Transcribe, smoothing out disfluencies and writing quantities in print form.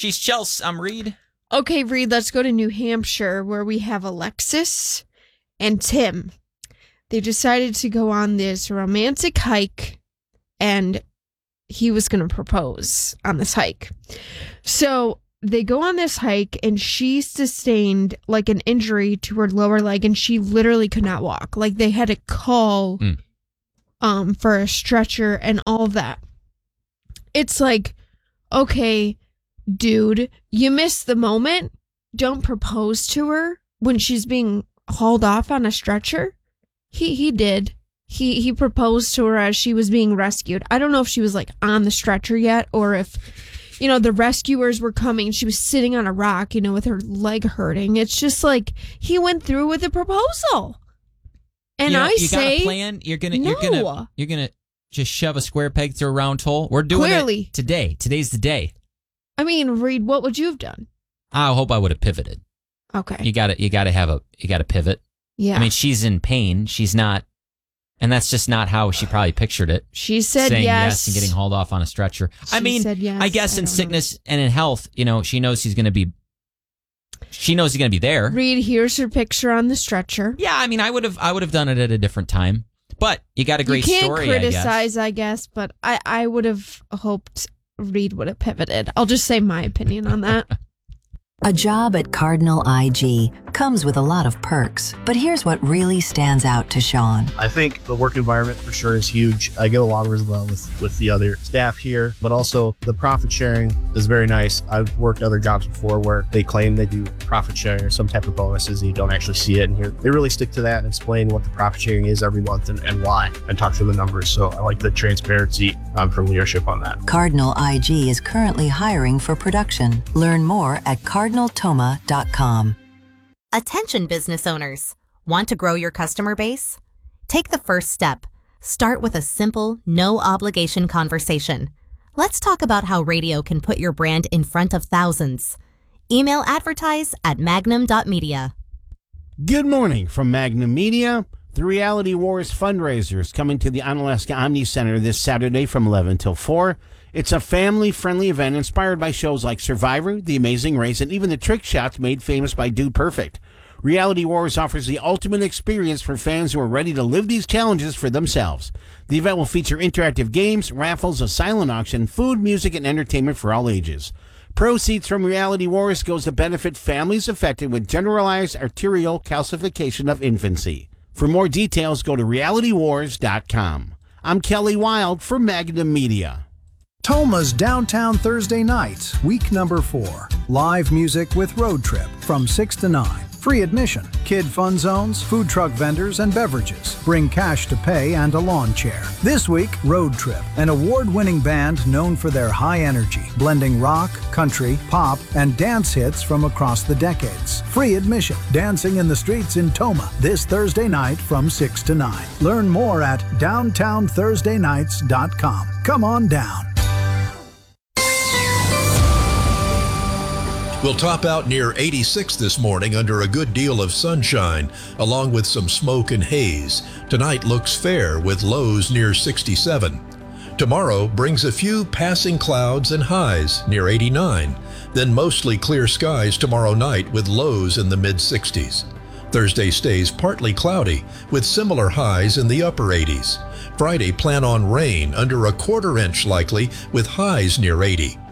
She's Chelsea. I'm Reed. Okay, Reed, let's go to New Hampshire where we have Alexis and Tim. They decided to go on this romantic hike and he was going to propose on this hike. So they go on this hike and she sustained like an injury to her lower leg and she literally could not walk. Like they had to call for a stretcher and all of that. It's like, okay, dude, you missed the moment. Don't propose to her when she's being hauled off on a stretcher. He did. He proposed to her as she was being rescued. I don't know if she was like on the stretcher yet or if, the rescuers were coming. She was sitting on a rock, with her leg hurting. It's just like he went through with the proposal. And I say, got a plan. You're gonna just shove a square peg through a round hole. We're doing it today. Today's the day. I mean, Reed, what would you have done? I hope I would have pivoted. Okay. You got to pivot. Yeah. I mean, she's in pain. She's not, and that's just not how she probably pictured it. She said saying yes and getting hauled off on a stretcher. She said yes. I guess in sickness and in health, she knows he's going to be. She knows he's going to be there. Reed, here's her picture on the stretcher. Yeah, I mean, I would have done it at a different time. But you got a great story. You can't criticize, I guess, but I would have hoped Reed would have pivoted. I'll just say my opinion on that. A job at Cardinal IG comes with a lot of perks, but here's what really stands out to Sean. I think the work environment for sure is huge. I get along really well with the other staff here, but also the profit sharing is very nice. I've worked other jobs before where they claim they do profit sharing or some type of bonuses and you don't actually see it. And here they really stick to that and explain what the profit sharing is every month and why and talk through the numbers. So I like the transparency from leadership on that. Cardinal IG is currently hiring for production. Learn more at cardinaltoma.com. Attention business owners. Want to grow your customer base? Take the first step. Start with a simple, no-obligation conversation. Let's talk about how radio can put your brand in front of thousands. Email advertise@magnum.media. Good morning from Magnum Media. The Reality Wars fundraiser is coming to the Onalaska Omni Center this Saturday from 11 till 4. It's a family-friendly event inspired by shows like Survivor, The Amazing Race, and even the trick shots made famous by Dude Perfect. Reality Wars offers the ultimate experience for fans who are ready to live these challenges for themselves. The event will feature interactive games, raffles, a silent auction, food, music, and entertainment for all ages. Proceeds from Reality Wars goes to benefit families affected with generalized arterial calcification of infancy. For more details, go to realitywars.com. I'm Kelly Wild for Magnum Media. Toma's Downtown Thursday Nights, week number 4. Live music with Road Trip from 6 to 9. Free admission, kid fun zones, food truck vendors, and beverages. Bring cash to pay and a lawn chair. This week, Road Trip, an award-winning band known for their high energy, blending rock, country, pop, and dance hits from across the decades. Free admission, dancing in the streets in Toma this Thursday night from 6 to 9. Learn more at downtownthursdaynights.com. Come on down. We'll top out near 86 this morning under a good deal of sunshine, along with some smoke and haze. Tonight looks fair with lows near 67. Tomorrow brings a few passing clouds and highs near 89. Then mostly clear skies tomorrow night with lows in the mid-60s. Thursday stays partly cloudy with similar highs in the upper 80s. Friday plan on rain under a quarter inch likely with highs near 80.